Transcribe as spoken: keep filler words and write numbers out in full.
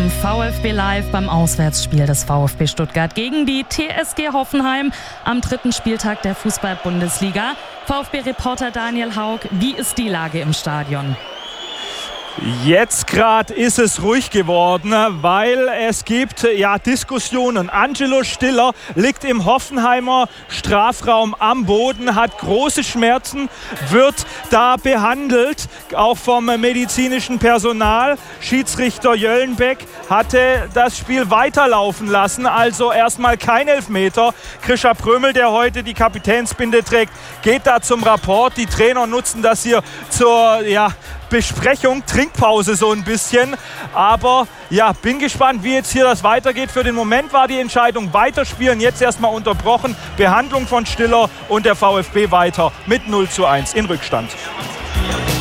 von VfB Live beim Auswärtsspiel des VfB Stuttgart gegen die T S G Hoffenheim am dritten Spieltag der Fußball-Bundesliga. VfB-Reporter Daniel Haug, wie ist die Lage im Stadion? Jetzt gerade ist es ruhig geworden, weil es gibt ja Diskussionen. Angelo Stiller liegt im Hoffenheimer Strafraum am Boden, hat große Schmerzen, wird da behandelt, auch vom medizinischen Personal. Schiedsrichter Jöllenbeck hatte das Spiel weiterlaufen lassen, also erstmal kein Elfmeter. Krischer Prömel, der heute die Kapitänsbinde trägt, geht da zum Rapport. Die Trainer nutzen das hier zur ja, Besprechung, Trinkpause so ein bisschen. Aber ja, bin gespannt, wie jetzt hier das weitergeht. Für den Moment war die Entscheidung weiterspielen, jetzt erstmal unterbrochen. Behandlung von Stiller und der VfB weiter mit null zu eins in Rückstand.